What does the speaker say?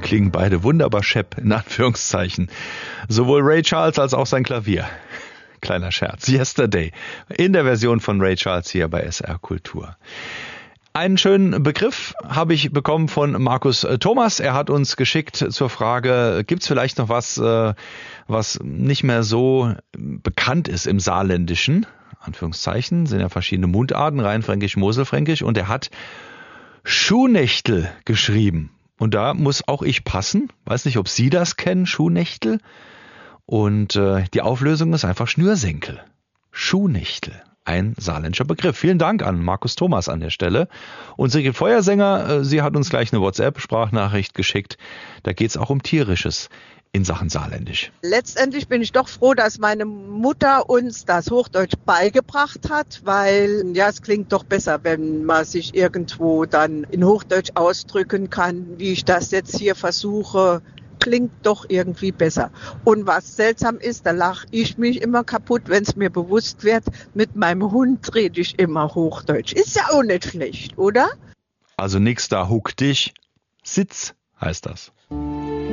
klingen beide wunderbar schepp, in Anführungszeichen. Sowohl Ray Charles als auch sein Klavier. Kleiner Scherz. Yesterday. In der Version von Ray Charles hier bei SR Kultur. Einen schönen Begriff habe ich bekommen von Markus Thomas. Er hat uns geschickt zur Frage, gibt es vielleicht noch was, was nicht mehr so bekannt ist im Saarländischen? Anführungszeichen, sind ja verschiedene Mundarten, Rheinfränkisch, Moselfränkisch. Und er hat Schuhnächtel geschrieben. Und da muss auch ich passen. Weiß nicht, ob Sie das kennen, Schuhnächtel. Und die Auflösung ist einfach Schnürsenkel. Schuhnächtel. Ein saarländischer Begriff. Vielen Dank an Markus Thomas an der Stelle. Und Sigrid Feuersänger, sie hat uns gleich eine WhatsApp-Sprachnachricht geschickt. Da geht es auch um Tierisches in Sachen Saarländisch. Letztendlich bin ich doch froh, dass meine Mutter uns das Hochdeutsch beigebracht hat, weil ja, es klingt doch besser, wenn man sich irgendwo dann in Hochdeutsch ausdrücken kann, wie ich das jetzt hier versuche. Klingt doch irgendwie besser. Und was seltsam ist, da lache ich mich immer kaputt, wenn es mir bewusst wird, mit meinem Hund rede ich immer Hochdeutsch. Ist ja auch nicht schlecht, oder? Also nix da, huck dich, Sitz heißt das.